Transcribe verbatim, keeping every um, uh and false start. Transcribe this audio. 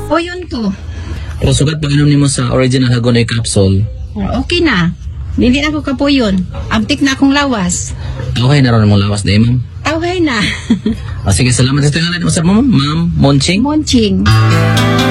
O yun to. Pero sugat pag inom nimo sa original Hagonoy capsule. O, okay na. Dili na ako kapuyon. Abtik na akong lawas. Okay na ron mong lawas day, ma'am. Okay na. O sige, salamat sa ito nga lang mo sa ma'am, ma'am Monching. Monching.